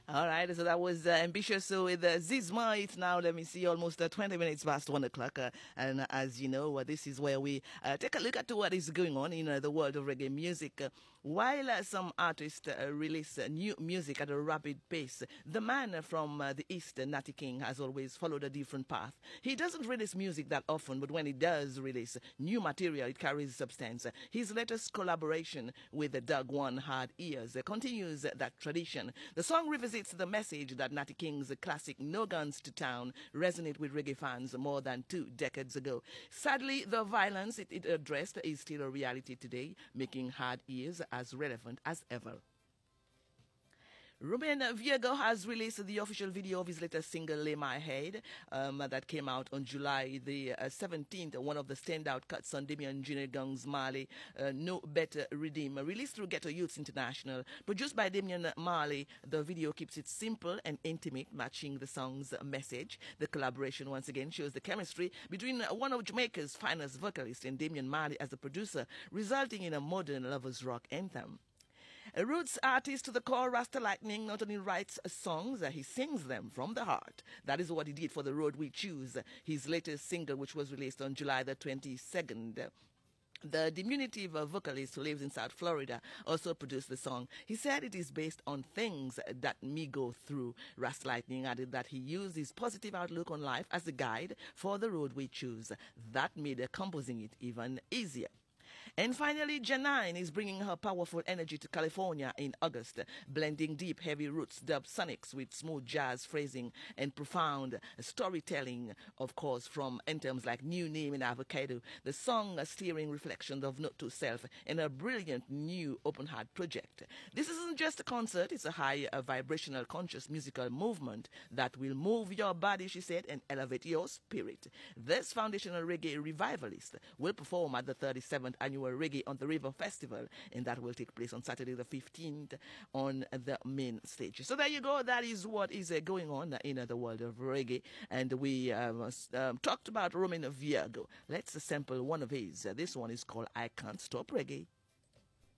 All right, so that was ambitious. So with Zizma, it's now, let me see, almost 20 minutes past 1 o'clock. And as you know, this is where we take a look at what is going on in the world of reggae music. While some artists release new music at a rapid pace, the man from the East, Natty King, has always followed a different path. He doesn't release music that often, but when he does release new material, it carries substance. His latest collaboration with Doug One, Hard Ears, continues that tradition. The song revisits the message that Natty King's classic No Guns to Town resonated with reggae fans more than 2 decades ago. Sadly, the violence it addressed is still a reality today, making Hard Ears as relevant as ever. Ruben Viego has released the official video of his latest single, Lay My Head, that came out on July the 17th, one of the standout cuts on Damien Junior Gong's Marley, No Better Redeem, released through Ghetto Youths International. Produced by Damien Marley, the video keeps it simple and intimate, matching the song's message. The collaboration once again shows the chemistry between one of Jamaica's finest vocalists and Damien Marley as a producer, resulting in a modern lovers rock anthem. A roots artist to the core, Rasta Lightning not only writes songs, he sings them from the heart. That is what he did for The Road We Choose, his latest single, which was released on July the 22nd. The diminutive vocalist who lives in South Florida also produced the song. He said it is based on things that me go through. Rasta Lightning added that he used his positive outlook on life as a guide for The Road We Choose. That made composing it even easier. And finally, Janine is bringing her powerful energy to California in August, blending deep, heavy roots dub sonics with smooth jazz phrasing and profound storytelling, of course, from anthems like New Name and Avocado. The song steering reflections of Note to Self and a brilliant new open heart project. This isn't just a concert, it's a high vibrational conscious musical movement that will move your body, she said, and elevate your spirit. This foundational reggae revivalist will perform at the 37th annual Reggae on the River Festival, and that will take place on Saturday the 15th on the main stage. So there you go. That is what is going on in the world of reggae, and we talked about Roman Viego. Let's sample one of his. This one is called I Can't Stop Reggae.